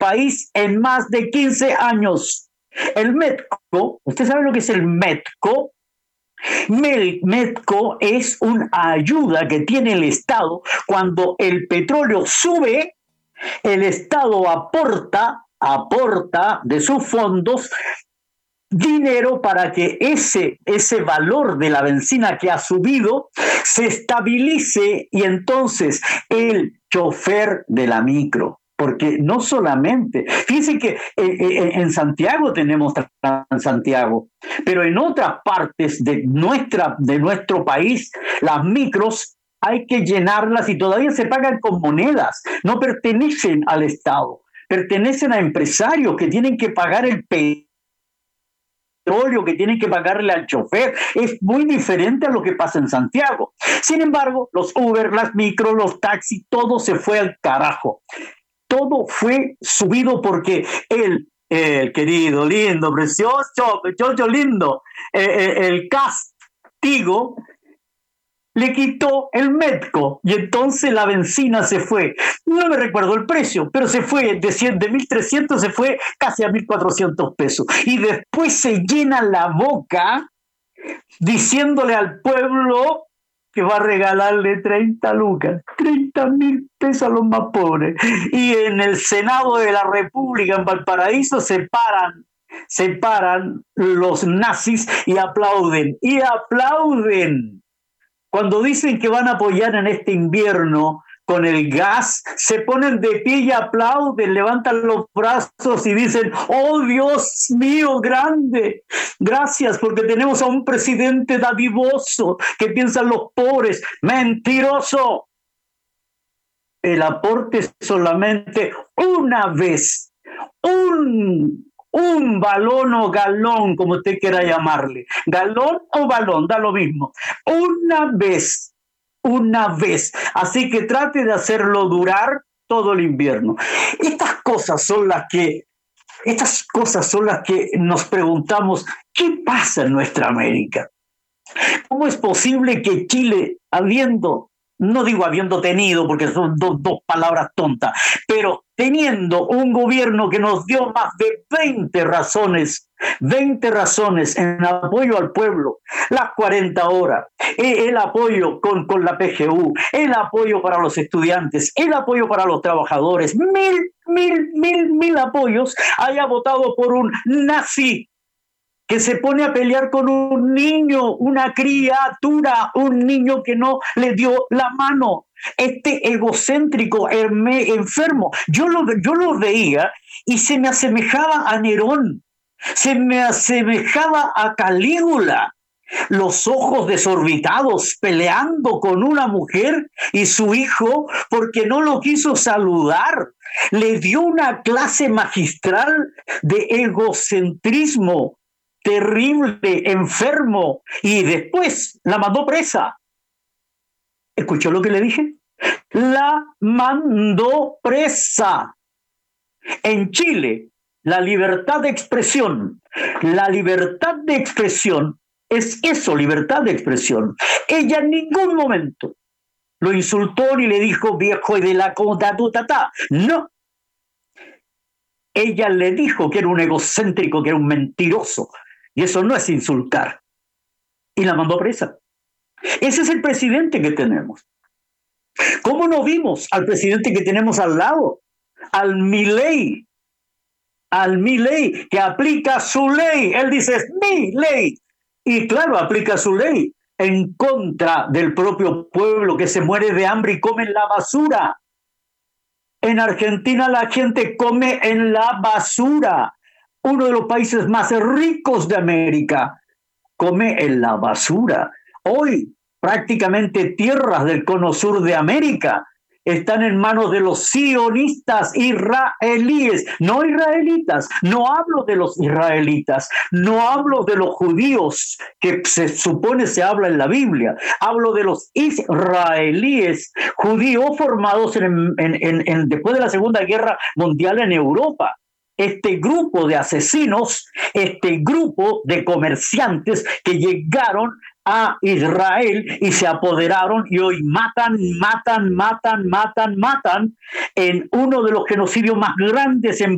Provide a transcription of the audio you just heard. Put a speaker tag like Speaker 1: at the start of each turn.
Speaker 1: país en más de 15 años. El MEDCO, ¿usted sabe lo que es el MEDCO? MEDCO es una ayuda que tiene el Estado cuando el petróleo sube. El Estado aporta de sus fondos dinero para que ese valor de la benzina que ha subido se estabilice, y entonces el chofer de la micro, porque no solamente, fíjense que en Santiago tenemos Transantiago, pero en otras partes de nuestro país, las micros hay que llenarlas y todavía se pagan con monedas, no pertenecen al Estado, pertenecen a empresarios que tienen que pagar el petróleo, que tienen que pagarle al chofer. Es muy diferente a lo que pasa en Santiago. Sin embargo, los Uber, las micros, los taxis, todo se fue al carajo. Todo fue subido porque el querido, lindo, precioso, pechocho lindo, el castigo le quitó el MEDCO y entonces la benzina se fue. No me recuerdo el precio, pero se fue de 1.300, se fue casi a 1.400 pesos. Y después se llena la boca diciéndole al pueblo que va a regalarle 30 lucas, 30.000 pesos a los más pobres. Y en el Senado de la República, en Valparaíso, se paran los nazis y aplauden. Cuando dicen que van a apoyar en este invierno con el gas, se ponen de pie y aplauden, levantan los brazos y dicen: ¡oh, Dios mío grande! Gracias, porque tenemos a un presidente dadivoso que piensa en los pobres. ¡Mentiroso! El aporte es solamente una vez, un balón o galón, como usted quiera llamarle, galón o balón, da lo mismo, una vez, así que trate de hacerlo durar todo el invierno. Estas cosas son las que nos preguntamos: ¿qué pasa en nuestra América? ¿Cómo es posible que Chile, no digo habiendo tenido, porque son dos palabras tontas, pero teniendo un gobierno que nos dio más de 20 razones en apoyo al pueblo, las 40 horas, el apoyo con la PGU, el apoyo para los estudiantes, el apoyo para los trabajadores, mil apoyos, haya votado por un nazi que se pone a pelear con un niño, una criatura, un niño que no le dio la mano? Este egocéntrico enfermo, yo lo veía y se me asemejaba a Nerón, se me asemejaba a Calígula, los ojos desorbitados, peleando con una mujer y su hijo porque no lo quiso saludar. Le dio una clase magistral de egocentrismo terrible, enfermo, y después la mandó presa. ¿Escuchó lo que le dije? La mandó presa. En Chile, la libertad de expresión es eso, libertad de expresión. Ella en ningún momento lo insultó ni le dijo viejo y de la cota tutata. No. Ella le dijo que era un egocéntrico, que era un mentiroso. Y eso no es insultar. Y la mandó presa. Ese es el presidente que tenemos. ¿Cómo no vimos al presidente que tenemos al lado? Al Milei, que aplica su ley. Él dice: es mi ley. Y claro, aplica su ley en contra del propio pueblo que se muere de hambre y come en la basura. En Argentina la gente come en la basura. Uno de los países más ricos de América come en la basura. Hoy prácticamente tierras del cono sur de América están en manos de los sionistas israelíes, no israelitas. No hablo de los israelitas, no hablo de los judíos que se supone se habla en la Biblia. Hablo de los israelíes, judíos formados después de la Segunda Guerra Mundial en Europa. Este grupo de asesinos, este grupo de comerciantes que llegaron a Israel y se apoderaron y hoy matan en uno de los genocidios más grandes en